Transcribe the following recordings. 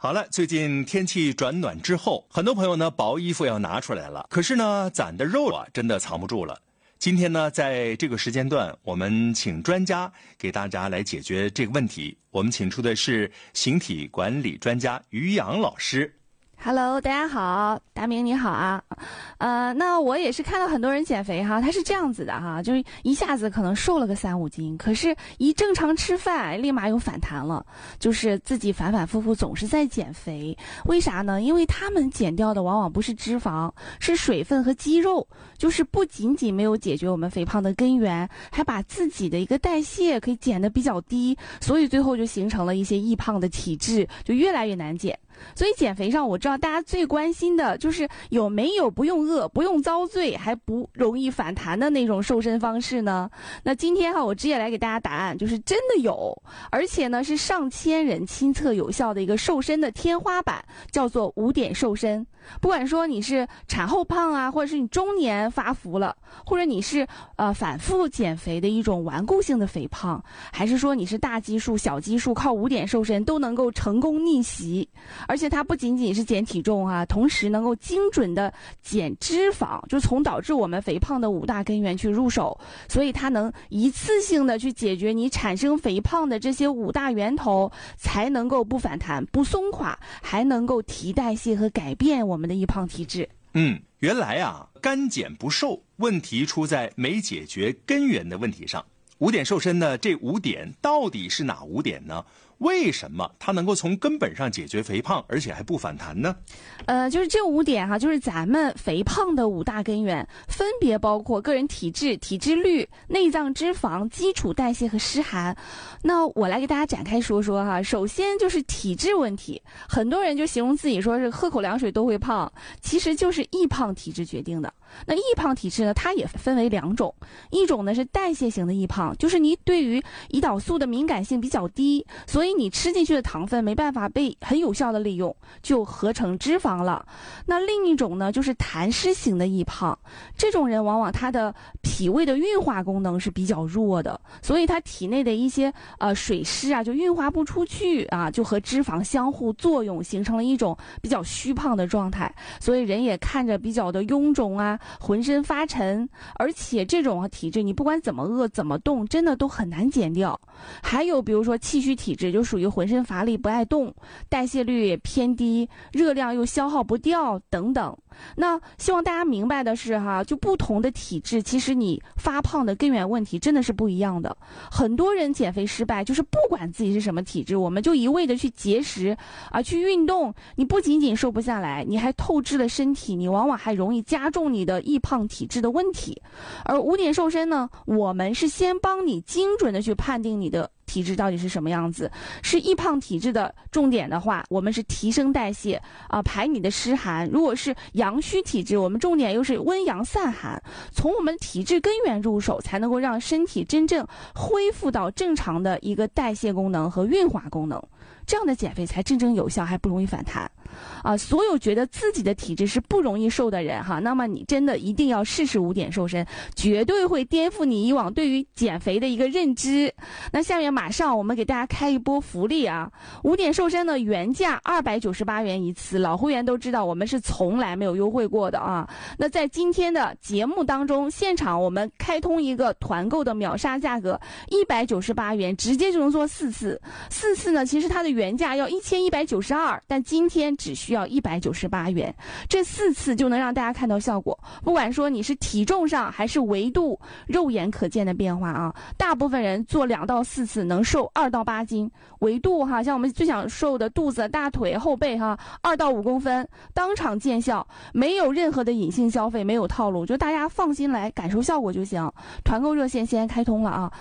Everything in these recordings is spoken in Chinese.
好了，最近天气转暖之后，很多朋友呢薄衣服要拿出来了，可是呢攒的肉啊真的藏不住了。今天呢在这个时间段，我们请专家给大家来解决这个问题。我们请出的是形体管理专家于洋老师。 Hello， 大家好，达明你好啊，那我也是看到很多人减肥哈，他是这样子的哈，就是一下子可能瘦了个3-5斤，可是一正常吃饭，立马又反弹了，就是自己反反复复总是在减肥，为啥呢？因为他们减掉的往往不是脂肪，是水分和肌肉，就是不仅仅没有解决我们肥胖的根源，还把自己的一个代谢可以减得比较低，所以最后就形成了一些易胖的体质，就越来越难减。所以减肥上我知道大家最关心的就是有没有不用饿、不用遭罪还不容易反弹的那种瘦身方式呢？那今天我直接来给大家答案，就是真的有，而且呢是上千人亲测有效的一个瘦身的天花板，叫做5点瘦身。不管说你是产后胖啊，或者是你中年发福了，或者你是反复减肥的一种顽固性的肥胖，还是说你是大基数、小基数，靠5点瘦身都能够成功逆袭。而且它不仅仅是减体重啊，同时能够精准的减脂肪，就从导致我们肥胖的5大根源去入手，所以它能一次性的去解决你产生肥胖的这些5大源头，才能够不反弹、不松垮，还能够提代谢和改变我们的易胖体质。 原来啊，干减不瘦，问题出在没解决根源的问题上。5点瘦身呢，这5点到底是哪5点呢？为什么它能够从根本上解决肥胖，而且还不反弹呢？ 就是这5点哈，就是咱们肥胖的5大根源，分别包括个人体质、体脂率、内脏脂肪、基础代谢和湿寒。那我来给大家展开说说哈。首先就是体质问题，很多人就形容自己说是喝口凉水都会胖，其实就是易胖体质决定的。那易胖体质呢，它也分为2种，一种呢是代谢型的易胖，就是你对于胰岛素的敏感性比较低，所以你吃进去的糖分没办法被很有效的利用，就合成脂肪了。那另一种呢就是痰湿型的易胖，这种人往往他的脾胃的运化功能是比较弱的，所以他体内的一些水湿啊就运化不出去啊，就和脂肪相互作用，形成了一种比较虚胖的状态，所以人也看着比较的臃肿啊，浑身发沉，而且这种体质你不管怎么饿怎么动，真的都很难减掉。还有比如说气虚体质，就属于浑身乏力不爱动，代谢率也偏低，热量又消耗不掉等等。那希望大家明白的是哈，就不同的体质，其实你发胖的根源问题真的是不一样的。很多人减肥失败，就是不管自己是什么体质，我们就一味的去节食啊，去运动，你不仅仅瘦不下来，你还透支了身体，你往往还容易加重你的易胖体质的问题。而5点瘦身呢，我们是先帮你精准的去判定你的体质到底是什么样子。是易胖体质的重点的话，我们是提升代谢排你的湿寒。如果是阳虚体质，我们重点又是温阳散寒，从我们体质根源入手，才能够让身体真正恢复到正常的一个代谢功能和运化功能，这样的减肥才真正有效，还不容易反弹所有觉得自己的体质是不容易瘦的人哈，那么你真的一定要试试5点瘦身，绝对会颠覆你以往对于减肥的一个认知。那下面马上我们给大家开一波福利啊！5点瘦身的原价298元一次，老会员都知道我们是从来没有优惠过的啊。那在今天的节目当中，现场我们开通一个团购的秒杀价格198元，直接就能做4次。4次呢，其实它的原价要1192，但今天只需要198元，这4次就能让大家看到效果。不管说你是体重上还是维度，肉眼可见的变化啊。大部分人做2到4次能瘦2到8斤，维度哈，像我们最想瘦的肚子、大腿、后背哈，2到5公分，当场见效，没有任何的隐性消费，没有套路，就大家放心来感受效果就行。团购热线现在开通了啊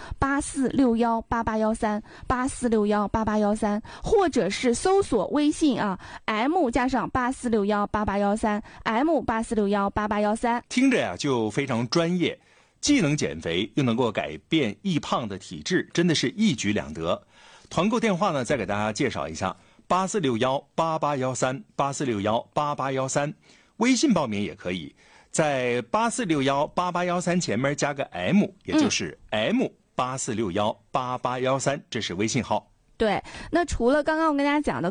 ，84618813，84618813，或者是搜索微信啊 M 加上84618813 M84618813， 听着呀就非常专业，既能减肥又能够改变易胖的体质，真的是一举两得。团购电话呢，再给大家介绍一下：84618813 84618813，微信报名也可以，在84618813前面加个 M， 也就是 M84618813，这是微信号。 对，那除了刚刚我跟大家讲的